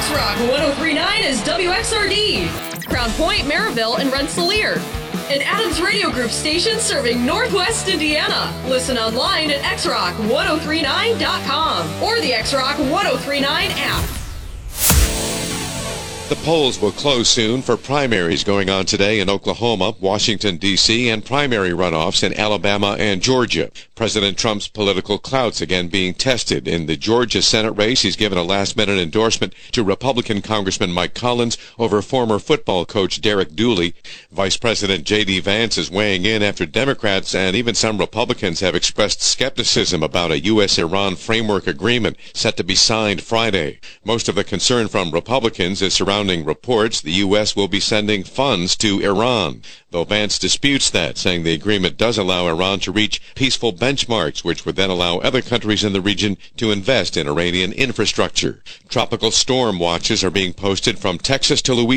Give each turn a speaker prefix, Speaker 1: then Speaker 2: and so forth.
Speaker 1: X-Rock 103.9 is WXRD. Crown Point, Maryville, and Rensselaer. An Adams Radio Group station serving Northwest Indiana. Listen online at xrock1039.com or the X-Rock 1039 app.
Speaker 2: The polls will close soon for primaries going on today in Oklahoma, Washington, D.C., and primary runoffs in Alabama and Georgia. President Trump's political clout's again being tested. In the Georgia Senate race, he's given a last-minute endorsement to Republican Congressman Mike Collins over former football coach Derek Dooley. Vice President J.D. Vance is weighing in after Democrats and even some Republicans have expressed skepticism about a U.S.-Iran framework agreement set to be signed Friday. Most of the concern from Republicans is surrounding reports the U.S. will be sending funds to Iran, though Vance disputes that, saying the agreement does allow Iran to reach peaceful benchmarks, which would then allow other countries in the region to invest in Iranian infrastructure. Tropical storm watches are being posted from Texas to Louisiana.